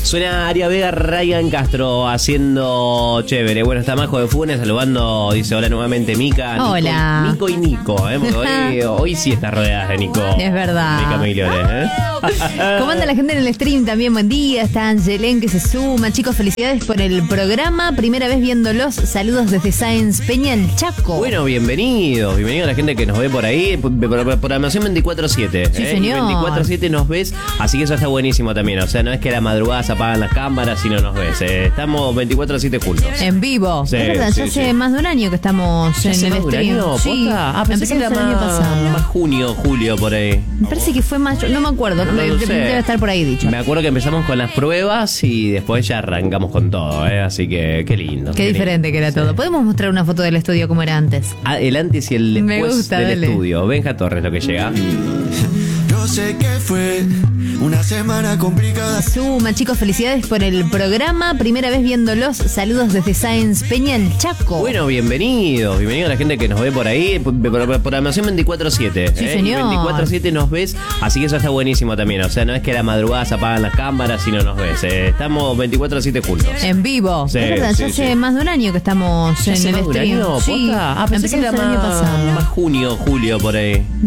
Suena Aria Vega, Ryan Castro haciendo chévere. Bueno, está Majo de Funes saludando, dice hola nuevamente Mica. Hola. Nico y Nico, porque hoy sí está rodeada de Nico. Es verdad. Mica Migliones, ¿Cómo anda la gente en el stream también? Buen día, está Angelén que se suma. Chicos, felicidades por el programa. Primera vez viéndolos. Saludos desde Sáenz Peña, el Chaco. Bueno, bienvenidos a la gente que nos ve por ahí. Programación 24/7. Sí, señor. 24/7 nos ves, así que eso está buenísimo también. O sea, no es que a la madrugada se apagan las cámaras, sino nos ves. Estamos 24/7 juntos. En vivo. Sí, es verdad, ya hace más de un año que estamos en el stream. Sí, pensé que era el año pasado. más junio, julio, por ahí. Me parece que fue mayo, no me acuerdo. No lo sé. Debe estar por ahí dicho. Me acuerdo que empezamos con las pruebas y después ya arrancamos con todo, así que qué lindo. Qué diferente lindo. que era todo. ¿Podemos mostrar una foto del estudio como era antes? El antes y el después Me gusta, del dale. estudio. Benja Torres lo que llega. Yo sé que fue una semana complicada. Suma, chicos, felicidades por el programa. Primera vez viéndolos. Saludos desde Sáenz Peña, el Chaco. Bueno, bienvenidos a la gente que nos ve por ahí. Programación 24/7. Sí, señor. 24/7 nos ves, así que eso está buenísimo también. O sea, no es que a la madrugada se apagan las cámaras, sino nos ves. Estamos 24/7 juntos. En vivo. Sí, es verdad, sí, ya hace sí. más de un año que estamos ¿Ya en hace el más de un stream. año? Sí, ¿Posta? Pensé que era empezamos el año pasado. más junio, julio, por ahí.